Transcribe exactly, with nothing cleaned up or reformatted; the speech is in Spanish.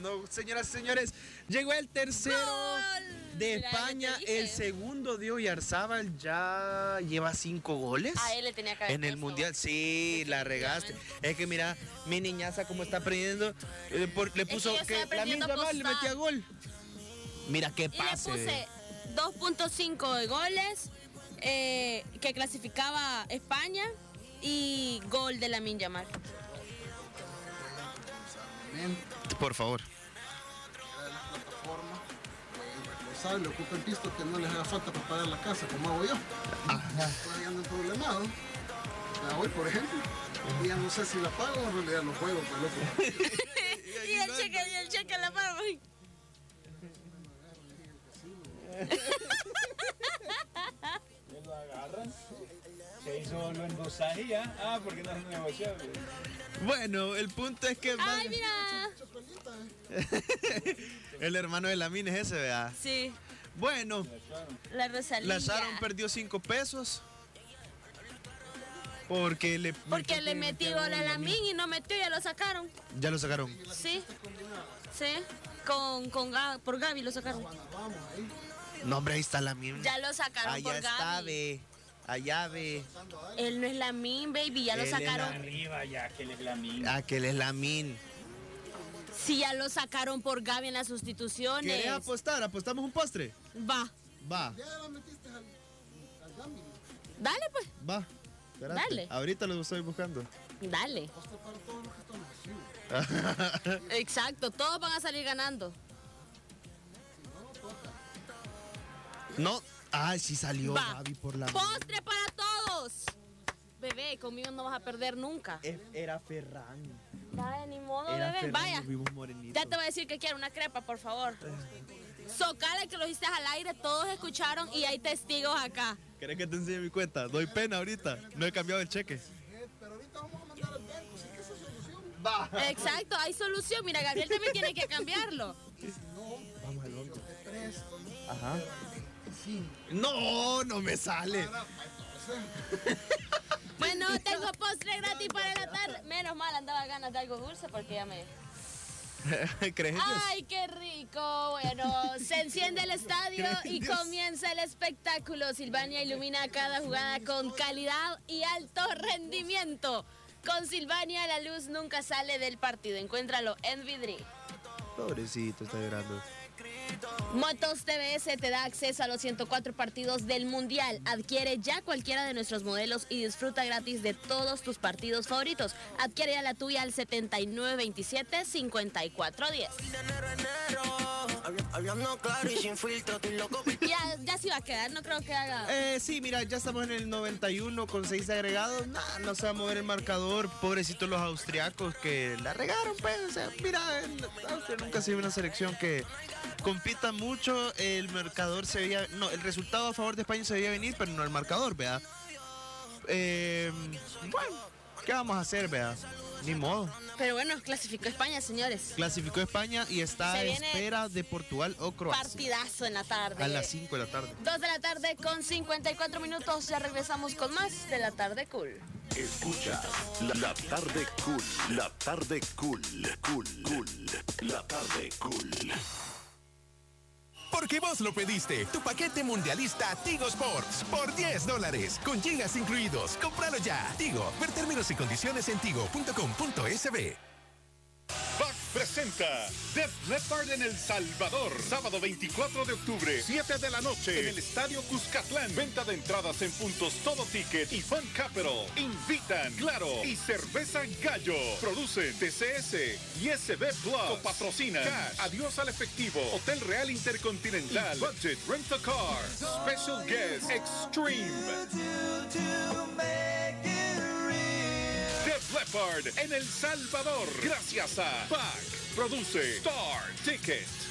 no, señoras y señores, llegó el tercero ¡Gol! de Mira, España, yo te dije. el segundo de Oyarzábal, ya lleva cinco goles. A él le tenía que haber en el puesto. mundial, sí, la regaste. Es que mira, mi niñaza como está aprendiendo, eh, por- le que puso yo estoy que la aprendiendo misma a mal le postar. metía gol. Mira qué Y le pase. puse dos punto cinco de goles eh, que clasificaba España y gol de Lamine Yamal. Por favor. Le ocupa el pisto que no les haga falta para pagar la casa, como hago yo. Todavía ando problemado. La voy, por ejemplo. Y ya no sé si la pago o en realidad lo juego, pues loco. Y el cheque, y el cheque la pago. Lo agarran, se hizo lo endosaje ya. Ah, porque no es negociable. Bueno, el punto es que ¡Ay, mira! el hermano de Lamine es ese, ¿verdad? Sí, Bueno, la Rosalía. la Sharon perdió cinco pesos. Porque le Porque le metí gol a Lamine y no metió, ya lo sacaron. Ya lo sacaron. Sí, sí, con, con Ga- por Gaby lo sacaron. No, hombre, ahí está Lamine. Ya lo sacaron Allá por está, Gaby. ve. Allá ve. Él no es Lamine, baby, ya lo Él es sacaron. Arriba ya, que le la mina. Aquel es Lamine. Sí, ya lo sacaron por Gaby en las sustituciones. ¿Querés apostar? ¿Apostamos un postre? Va, Va, Ya la metiste al, al Gambit. dale pues, va. Espérate. Dale. Ahorita lo estoy buscando. dale. Postre para todos los que están así. Exacto, todos van a salir ganando. No. Ay, sí salió Va. Gaby por la. Postre para todos. Bebé, conmigo no vas a perder nunca. Es- Era Ferran. Dale, ni modo, Era bebé. Ferran, Vaya, nos vimos morenitos. ya te voy a decir que quiero una crepa, por favor. Socala que lo hiciste al aire, todos escucharon y hay testigos acá. ¿Querés que te enseñe mi cuenta? Doy pena ahorita. No he cambiado el cheque. Pero ahorita vamos a mandar al banco, sí que esa solución. Va. Exacto, hay solución. Mira, Gabriel también tiene que cambiarlo. Vamos al banco. Te presto. Ajá. No, no me sale. Bueno, tengo postre gratis para la tarde. Menos mal, andaba ganas de algo dulce porque ya me... ¿Crees en Dios? ¡Ay, qué rico! Bueno, se enciende el estadio y Dios. comienza el espectáculo. Silvania ilumina cada jugada con calidad y alto rendimiento. Con Silvania la luz nunca sale del partido. Encuéntralo en Vidri. Pobrecito, está llorando. Motos T V S te da acceso a los ciento cuatro partidos del Mundial. Adquiere ya cualquiera de nuestros modelos y disfruta gratis de todos tus partidos favoritos. Adquiere ya la tuya al setenta y nueve veintisiete cincuenta y cuatro diez. Ya, ya se va a quedar, no creo que haga... Eh, sí, mira, ya estamos en el noventa y uno con seis agregados. Nah, no se va a mover el marcador. Pobrecitos los austriacos que la regaron, pues. O sea, mira, el- Austria nunca ha sido una selección que compita mucho. El marcador se veía. No, el resultado a favor de España se veía venir, pero no el marcador, vea. Eh, bueno, ¿qué vamos a hacer, vea? Ni modo. Pero bueno, clasificó España, señores. Clasificó España y está Se a viene espera de Portugal o Croacia. Partidazo en la tarde. A las cinco de la tarde. dos de la tarde con cincuenta y cuatro minutos. Ya regresamos con más de la tarde cool. Escuchas la, la tarde cool, la tarde cool, cool, cool, la tarde cool. Porque vos lo pediste, tu paquete mundialista Tigo Sports por diez dólares, con gigas incluidos. ¡Cómpralo ya! Tigo, ver términos y condiciones en tigo punto com punto es be. B A C presenta Def Leppard en El Salvador, sábado veinticuatro de octubre, siete de la noche, en el Estadio Cuscatlán. Venta de entradas en puntos Todo Ticket y Fun Capital. Invitan Claro y Cerveza Gallo. Producen T C S y S B Plus. Patrocinan Cash, Adiós al Efectivo, Hotel Real Intercontinental, Budget Rent a Car, Special Guest Extreme. Def Leppard en El Salvador, gracias a P A C. Produce Star Ticket.